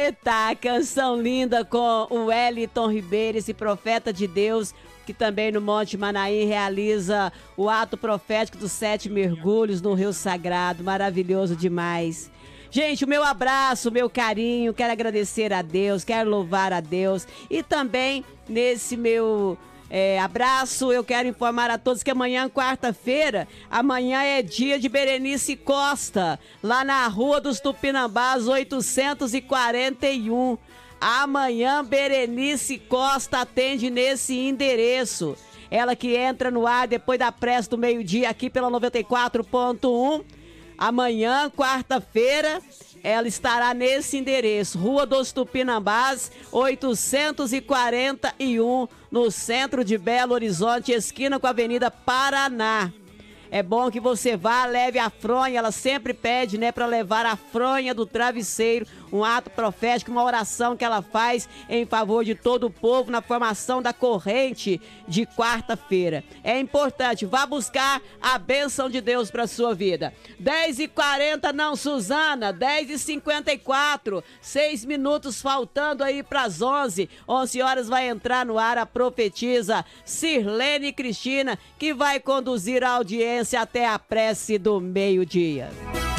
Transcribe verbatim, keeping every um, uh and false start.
Eita, canção linda com o Wellington Ribeiro, esse profeta de Deus, que também no Monte Manaim realiza o ato profético dos sete mergulhos no Rio Sagrado. Maravilhoso demais. Gente, o meu abraço, o meu carinho, quero agradecer a Deus, quero louvar a Deus. E também, nesse meu é, abraço, eu quero informar a todos que amanhã, quarta-feira, amanhã é dia de Berenice Costa, lá na Rua dos Tupinambás, oitocentos e quarenta e um. Amanhã, Berenice Costa atende nesse endereço. Ela que entra no ar depois da prece do meio-dia aqui pela noventa e quatro ponto um. Amanhã, quarta-feira, ela estará nesse endereço, Rua dos Tupinambás, oitocentos e quarenta e um, no centro de Belo Horizonte, esquina com a Avenida Paraná. É bom que você vá, leve a fronha, ela sempre pede, né, para levar a fronha do travesseiro, um ato profético, uma oração que ela faz em favor de todo o povo na formação da corrente de quarta-feira. É importante, vá buscar a bênção de Deus para sua vida. dez e quarenta, não, Suzana, dez e cinquenta e quatro, seis minutos faltando aí para as onze, onze horas vai entrar no ar a profetisa Sirlene Cristina, que vai conduzir a audiência até a prece do meio-dia.